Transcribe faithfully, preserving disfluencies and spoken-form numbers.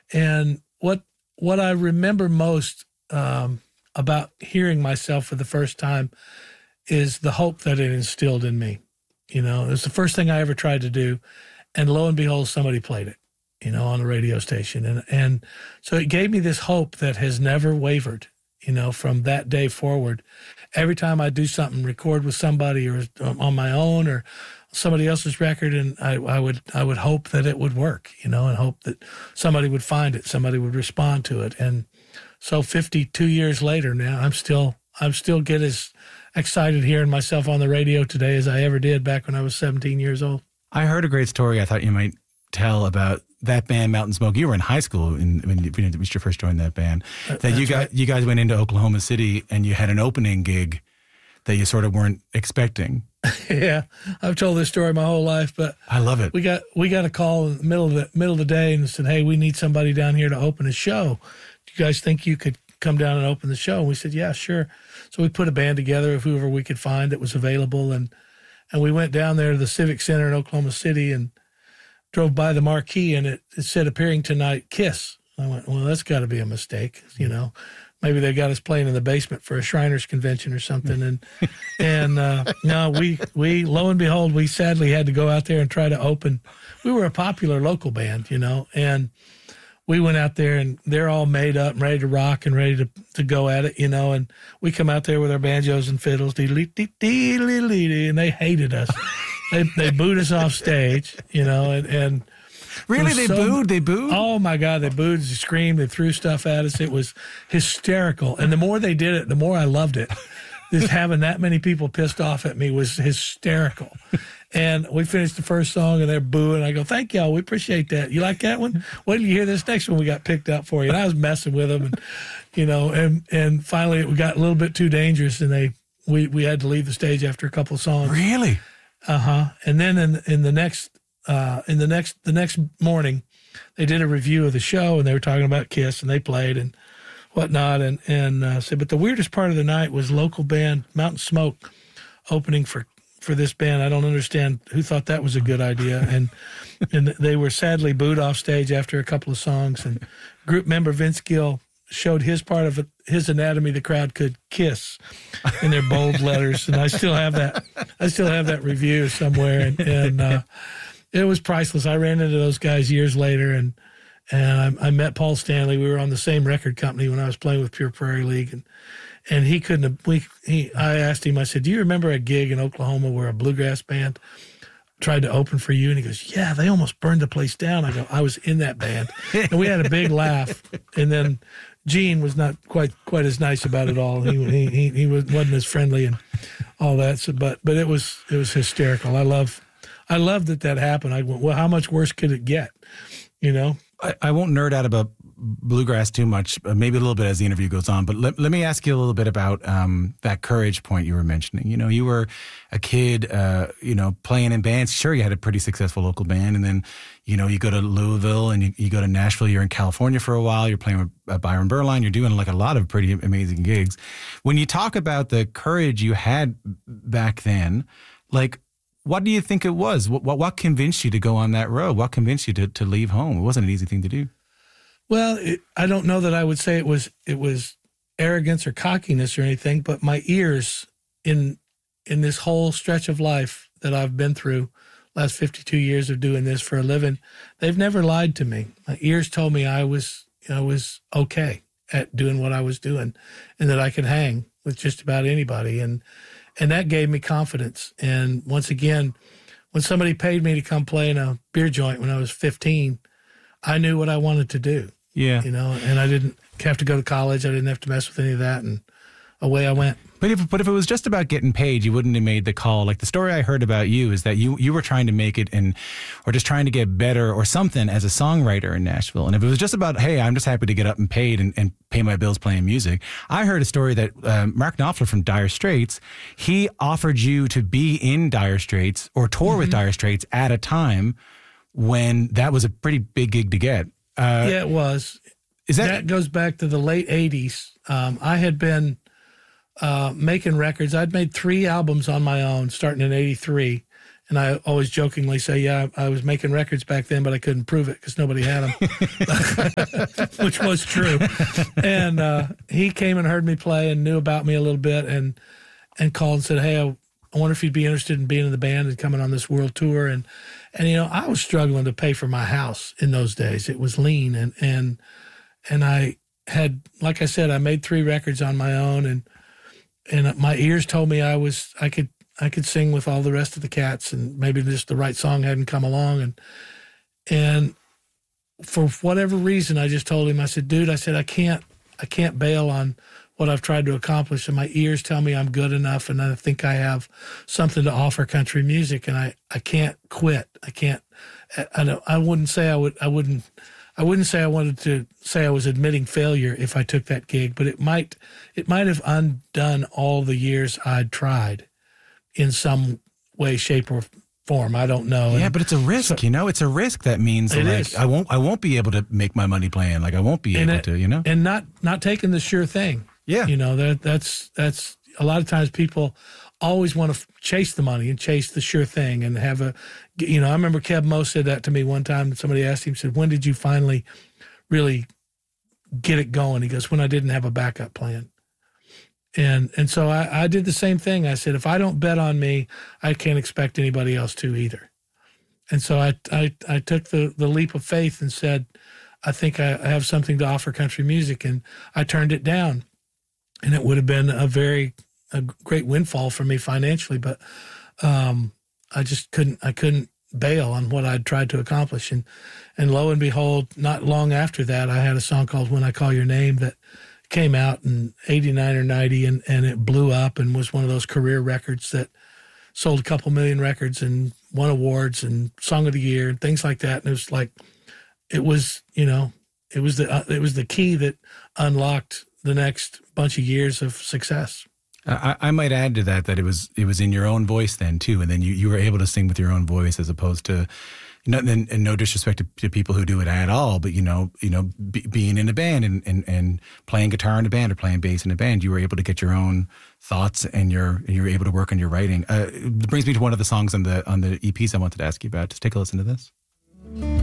And what what I remember most um, about hearing myself for the first time is the hope that it instilled in me. You know, it was the first thing I ever tried to do. And lo and behold, somebody played it, you know, on the radio station. And, and so it gave me this hope that has never wavered, you know, from that day forward. Every time I do something, record with somebody or on my own or somebody else's record, and I, I would I would hope that it would work, you know, and hope that somebody would find it, somebody would respond to it. And so fifty-two years later now, I'm still I'm still get as excited hearing myself on the radio today as I ever did back when I was seventeen years old. I heard a great story I thought you might tell about that band, Mountain Smoke. You were in high school in, when you, when you first joined that band. That That's you got right. you guys went into Oklahoma City and you had an opening gig that you sort of weren't expecting. Yeah, I've told this story my whole life, but I love it. We got we got a call in the middle of the middle of the day and said, "Hey, we need somebody down here to open a show. Do you guys think you could come down and open the show?" And we said, "Yeah, sure." So we put a band together of whoever we could find that was available, and and we went down there to the Civic Center in Oklahoma City and drove by the marquee, and it, it said appearing tonight, Kiss. I went, well, that's got to be a mistake, you know. Maybe they got us playing in the basement for a Shriners convention or something. And and uh, no, we, we, lo and behold, we sadly had to go out there and try to open. We were a popular local band, you know, and we went out there and they're all made up and ready to rock and ready to, to go at it, you know, and we come out there with our banjos and fiddles, and they hated us. they, they booed us off stage, you know, and, and Really? They so, booed? They booed? Oh, my God. They booed, they screamed, they threw stuff at us. It was hysterical. And the more they did it, the more I loved it. Just having that many people pissed off at me was hysterical. And we finished the first song, and they're booing. I go, thank y'all. We appreciate that. You like that one? Wait till you hear this next one we got picked up for you. And I was messing with them, and, you know, and, and finally it got a little bit too dangerous, and they we, we had to leave the stage after a couple of songs. Really? Uh-huh. And then in, in the next... Uh, in the next the next morning, they did a review of the show, and they were talking about Kiss, and they played and whatnot, and and uh, said, but the weirdest part of the night was local band Mountain Smoke opening for for this band. I don't understand who thought that was a good idea, and and they were sadly booed off stage after a couple of songs. And group member Vince Gill showed his part of it, his anatomy the crowd could kiss in their bold letters, and I still have that. I still have that review somewhere, and. and uh, It was priceless. I ran into those guys years later, and and I, I met Paul Stanley. We were on the same record company when I was playing with Pure Prairie League, and and he couldn't have. We he I asked him. I said, "Do you remember a gig in Oklahoma where a bluegrass band tried to open for you?" And he goes, "Yeah, they almost burned the place down." I go, "I was in that band," and we had a big laugh. And then Gene was not quite quite as nice about it all. He he he, he was, wasn't as friendly and all that. So, but but it was it was hysterical. I love. I love that that happened. I went, well, how much worse could it get? You know? I, I won't nerd out about bluegrass too much, uh, maybe a little bit as the interview goes on, but let, let me ask you a little bit about um, that courage point you were mentioning. You know, you were a kid, uh, you know, playing in bands. Sure, you had a pretty successful local band, and then, you know, you go to Louisville and you, you go to Nashville. You're in California for a while. You're playing with uh, Byron Berline. You're doing like a lot of pretty amazing gigs. When you talk about the courage you had back then, like, what do you think it was? What, what what convinced you to go on that road? What convinced you to, to leave home? It wasn't an easy thing to do. Well, it, I don't know that I would say it was it was arrogance or cockiness or anything, but my ears in in this whole stretch of life that I've been through, last fifty-two years of doing this for a living, they've never lied to me. My ears told me I was I was okay at doing what I was doing, and that I could hang with just about anybody. And And that gave me confidence. And once again, when somebody paid me to come play in a beer joint when I was fifteen, I knew what I wanted to do. Yeah. You know, and I didn't have to go to college. I didn't have to mess with any of that. And away I went. But if but if it was just about getting paid, you wouldn't have made the call. Like the story I heard about you is that you you were trying to make it in, or just trying to get better or something as a songwriter in Nashville. And if it was just about, hey, I'm just happy to get up and paid and, and pay my bills playing music. I heard a story that um, Mark Knopfler from Dire Straits, he offered you to be in Dire Straits or tour mm-hmm. with Dire Straits at a time when that was a pretty big gig to get. Uh, yeah, it was. Is that, that goes back to the late eighties. Um, I had been uh, making records. I'd made three albums on my own starting in eighty-three, And I always jokingly say, yeah, I was making records back then, but I couldn't prove it because nobody had them, which was true. And uh, he came and heard me play and knew about me a little bit and and called and said, hey, I, I wonder if you'd be interested in being in the band and coming on this world tour. And, and you know, I was struggling to pay for my house in those days. It was lean. And, and, and I had, like I said, I made three records on my own, and and my ears told me I was I could I could sing with all the rest of the cats, and maybe just the right song hadn't come along. And and for whatever reason, I just told him, I said, dude, I said, I can't I can't bail on what I've tried to accomplish, and my ears tell me I'm good enough, and I think I have something to offer country music, and I, I can't quit. I can't. I, I don't. I wouldn't say I would. I wouldn't. I wouldn't say I wanted to say I was admitting failure if I took that gig, but it might. It might have undone all the years I'd tried, in some way, shape, or form. I don't know. Yeah, and but it's a risk. So, you know, it's a risk that means it like is. I won't. I won't be able to make my money playing. Like I won't be and able it, to. You know, and not not taking the sure thing. Yeah. You know, that that's that's a lot of times people always want to f- chase the money and chase the sure thing and have a, you know, I remember Kev Moe said that to me one time. Somebody asked him, said, when did you finally really get it going? He goes, when I didn't have a backup plan. And and so I, I did the same thing. I said, if I don't bet on me, I can't expect anybody else to either. And so I I, I took the, the leap of faith and said, I think I, I have something to offer country music. And I turned it down. And it would have been a very a great windfall for me financially, but um, I just couldn't. I couldn't bail on what I'd tried to accomplish, and and lo and behold, not long after that, I had a song called "When I Call Your Name" that came out in eighty-nine or ninety, and and it blew up and was one of those career records that sold a couple million records and won awards and Song of the Year and things like that. And it was like, it was you know, it was the uh, it was the key that unlocked the next bunch of years of success. I, I might add to that that it was it was in your own voice then too, and then you, you were able to sing with your own voice as opposed to, you know, and, and no disrespect to, to people who do it at all, but you know, you know, be, being in a band and, and, and playing guitar in a band or playing bass in a band, you were able to get your own thoughts and your and you were able to work on your writing. Uh, it brings me to one of the songs on the on the E Ps I wanted to ask you about. Just take a listen to this.